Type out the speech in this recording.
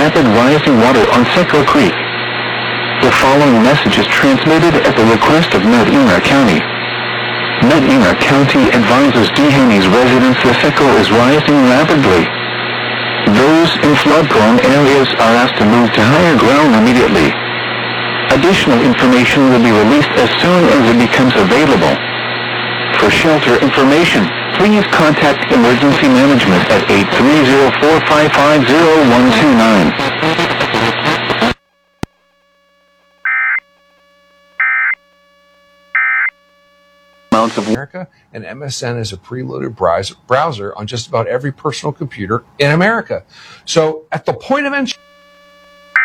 rapid rising water on Seco Creek. The following message is transmitted at the request of Medina County. Medina County advises Dehaney's residents the Seco is rising rapidly. Those in flood-prone areas are asked to move to higher ground immediately. Additional information will be released as soon as it becomes available. For shelter information, please contact Emergency Management at 830-455-0129. Of America, and MSN is a preloaded browser on just about every personal computer in America. So at the point of entry,